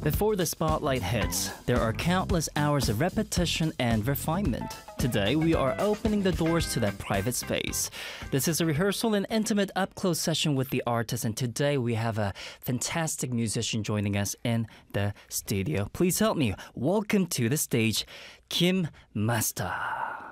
Before the spotlight hits, there are countless hours of repetition and refinement. Today, we are opening the doors to that private space. This is a rehearsal and intimate up-close session with the artist, and today we have a fantastic musician joining us in the studio. Please help me welcome to the stage, Kim Master.